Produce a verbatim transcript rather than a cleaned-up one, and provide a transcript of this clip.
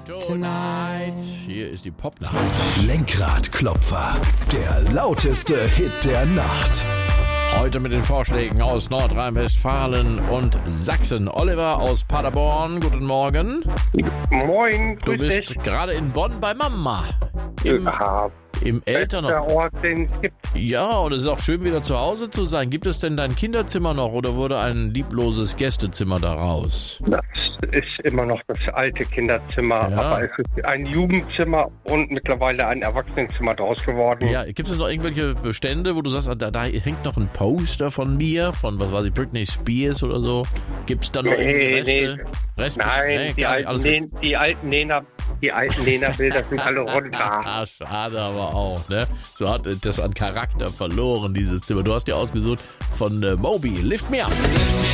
Tonight. Hier ist die Popnacht. Lenkradklopfer, der lauteste Hit der Nacht. Heute mit den Vorschlägen aus Nordrhein-Westfalen und Sachsen. Oliver aus Paderborn, guten Morgen. Moin, Du grüß bist dich. gerade in Bonn bei Mama. Im, Aha, im bester Elternhaus. Ort, den es gibt. Ja, und es ist auch schön, wieder zu Hause zu sein. Gibt es denn dein Kinderzimmer noch oder wurde ein liebloses Gästezimmer daraus? Das ist immer noch das alte Kinderzimmer, Ja. aber es ist ein Jugendzimmer und mittlerweile ein Erwachsenenzimmer draus geworden. Ja, gibt es noch irgendwelche Bestände, wo du sagst, da, da hängt noch ein Poster von mir, von, was weiß ich, Britney Spears oder so? Gibt es da noch irgendwie Nee, Reste? Reste? Nein, Nee, die, gar nicht, alten alles Nen, die alten Nena, die alten Nena-Bilder sind alle runter. Ah, schade aber auch, ne? So hat das an Charakter verloren, dieses Zimmer. Du hast ja ausgesucht von äh, Moby, Lift Me Up.